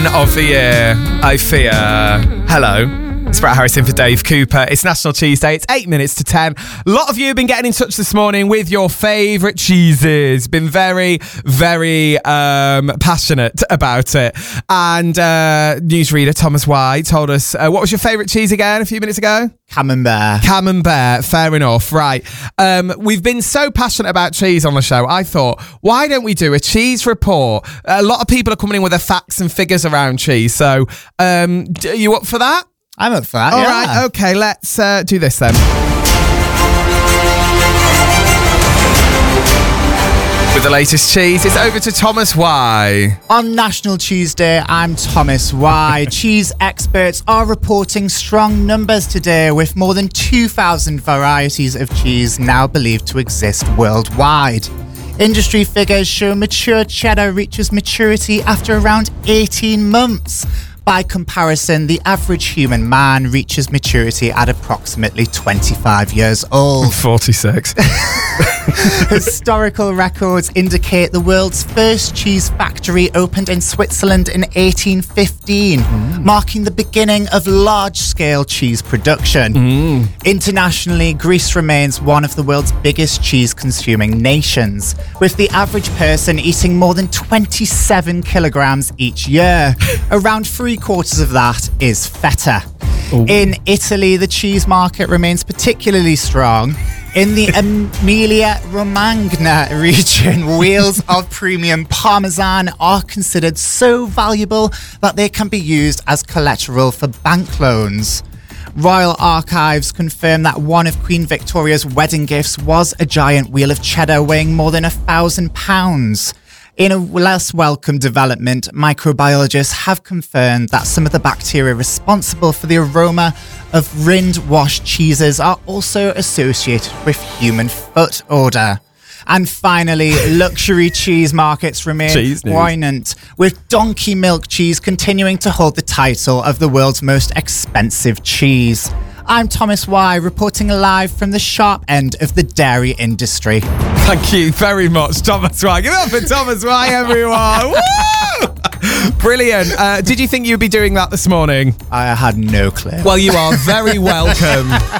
Of the year, I fear. Hello. It's Brett Harrison for Dave Cooper. It's National Cheese Day. It's 8 minutes to 10. A lot of you have been getting in touch this morning with your favourite cheeses. Been very, very passionate about it. And newsreader Thomas White told us, what was your favourite cheese again a few minutes ago? Camembert. Camembert, fair enough, right. We've been so passionate about cheese on the show, I thought, why don't we do a cheese report? A lot of people are coming in with their facts and figures around cheese, so are you up for that? I'm up for that, All right, okay, let's do this then. With the latest cheese, it's over to Thomas Y. On National Cheese Day, I'm Thomas Y. Cheese experts are reporting strong numbers today, with more than 2,000 varieties of cheese now believed to exist worldwide. Industry figures show mature cheddar reaches maturity after around 18 months. By comparison, the average human man reaches maturity at approximately 25 years old. 46. Historical records indicate the world's first cheese factory opened in Switzerland in 1815, marking the beginning of large-scale cheese production. Internationally, Greece remains one of the world's biggest cheese-consuming nations, with the average person eating more than 27 kilograms each year. Around 3/4 of that is feta. Ooh. In Italy, the cheese market remains particularly strong. In the Emilia-Romagna region, wheels of premium Parmesan are considered so valuable that they can be used as collateral for bank loans. Royal Archives confirm that one of Queen Victoria's wedding gifts was a giant wheel of cheddar weighing more than 1,000 pounds. In a less welcome development, microbiologists have confirmed that some of the bacteria responsible for the aroma of rind-washed cheeses are also associated with human foot odour. And finally, luxury cheese markets remain buoyant, with donkey milk cheese continuing to hold the title of the world's most expensive cheese. I'm Thomas Y, reporting live from the sharp end of the dairy industry. Thank you very much, Thomas Y. Give it up for Thomas Y, everyone. Woo! Brilliant. Did you think you'd be doing that this morning? I had no clue. Well, you are very welcome.